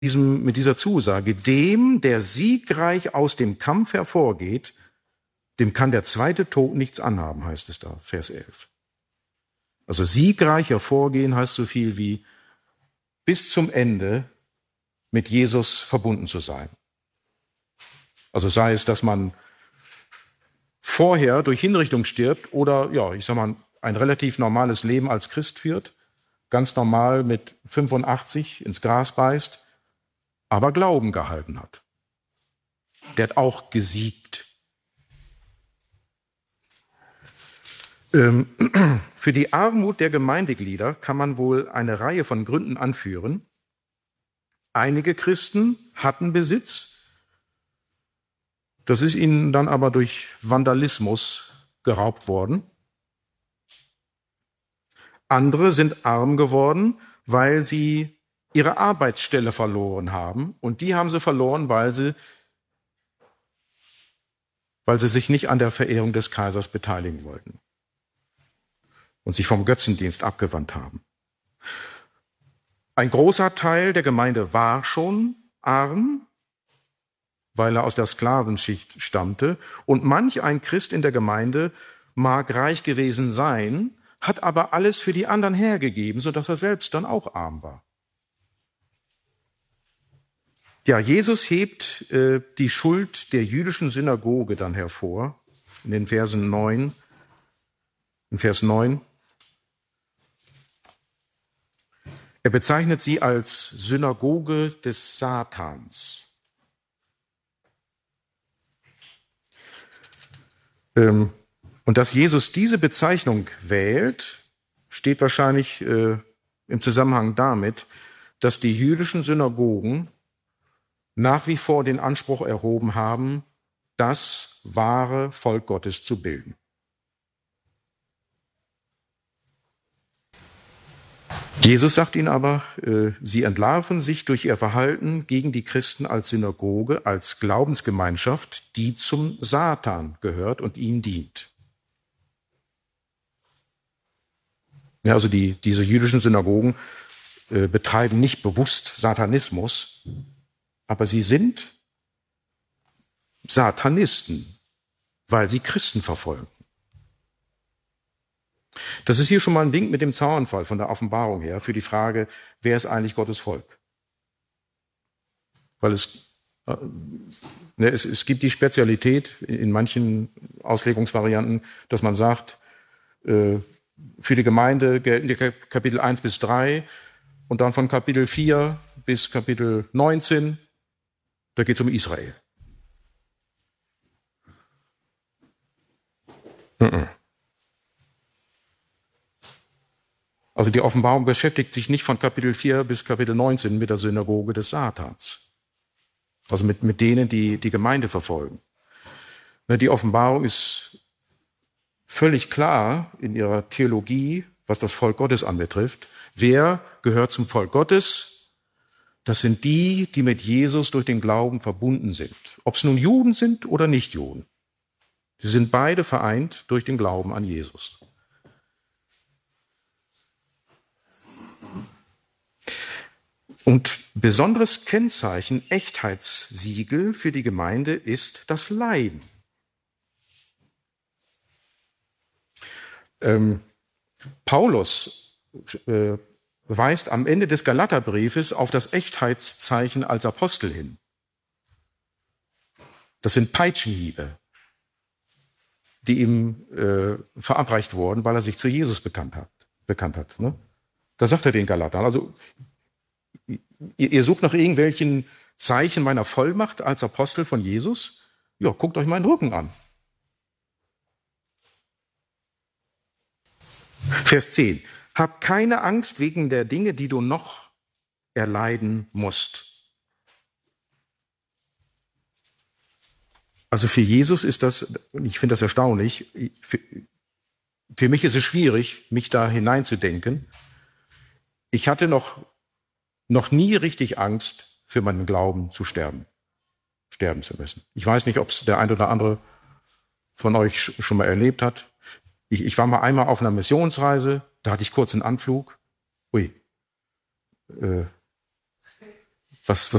mit dieser Zusage, dem, der siegreich aus dem Kampf hervorgeht, dem kann der zweite Tod nichts anhaben, heißt es da, Vers 11. Also siegreich hervorgehen heißt so viel wie bis zum Ende mit Jesus verbunden zu sein. Also sei es, dass man vorher durch Hinrichtung stirbt oder, ja, ich sag mal, ein relativ normales Leben als Christ führt, ganz normal mit 85 ins Gras beißt, aber Glauben gehalten hat. Der hat auch gesiegt. Für die Armut der Gemeindeglieder kann man wohl eine Reihe von Gründen anführen. Einige Christen hatten Besitz, das ist ihnen dann aber durch Vandalismus geraubt worden. Andere sind arm geworden, weil sie ihre Arbeitsstelle verloren haben. Und die haben sie verloren, weil sie sich nicht an der Verehrung des Kaisers beteiligen wollten und sich vom Götzendienst abgewandt haben. Ein großer Teil der Gemeinde war schon arm, weil er aus der Sklavenschicht stammte. Und manch ein Christ in der Gemeinde mag reich gewesen sein, hat aber alles für die anderen hergegeben, sodass er selbst dann auch arm war. Ja, Jesus hebt die Schuld der jüdischen Synagoge dann hervor, in den Versen 9, in Vers 9. Er bezeichnet sie als Synagoge des Satans. Und dass Jesus diese Bezeichnung wählt, steht wahrscheinlich im Zusammenhang damit, dass die jüdischen Synagogen nach wie vor den Anspruch erhoben haben, das wahre Volk Gottes zu bilden. Jesus sagt ihnen aber, sie entlarven sich durch ihr Verhalten gegen die Christen als Synagoge, als Glaubensgemeinschaft, die zum Satan gehört und ihm dient. Ja, also diese jüdischen Synagogen betreiben nicht bewusst Satanismus, aber sie sind Satanisten, weil sie Christen verfolgen. Das ist hier schon mal ein Wink mit dem Zaunfall von der Offenbarung her für die Frage, wer ist eigentlich Gottes Volk? Weil es gibt die Spezialität in manchen Auslegungsvarianten, dass man sagt, für die Gemeinde gelten die Kapitel 1 bis 3 und dann von Kapitel 4 bis Kapitel 19, da geht es um Israel. Also die Offenbarung beschäftigt sich nicht von Kapitel 4 bis Kapitel 19 mit der Synagoge des Satans. Also mit denen, die die Gemeinde verfolgen. Die Offenbarung ist völlig klar in ihrer Theologie, was das Volk Gottes anbetrifft. Wer gehört zum Volk Gottes? Das sind die, die mit Jesus durch den Glauben verbunden sind. Ob es nun Juden sind oder nicht Juden. Sie sind beide vereint durch den Glauben an Jesus. Und besonderes Kennzeichen, Echtheitssiegel für die Gemeinde ist das Leiden. Paulus weist am Ende des Galaterbriefes auf das Echtheitszeichen als Apostel hin. Das sind Peitschenhiebe, die ihm verabreicht wurden, weil er sich zu Jesus bekannt hat. Ne? Da sagt er den Galatern, also ihr sucht nach irgendwelchen Zeichen meiner Vollmacht als Apostel von Jesus? Ja, guckt euch meinen Rücken an. Vers 10. Hab keine Angst wegen der Dinge, die du noch erleiden musst. Also für Jesus ist das, ich finde das erstaunlich, für mich ist es schwierig, mich da hineinzudenken. Ich hatte noch nie richtig Angst, für meinen Glauben zu sterben zu müssen. Ich weiß nicht, ob es der ein oder andere von euch schon mal erlebt hat. Ich war mal einmal auf einer Missionsreise, da hatte ich kurz einen Anflug. was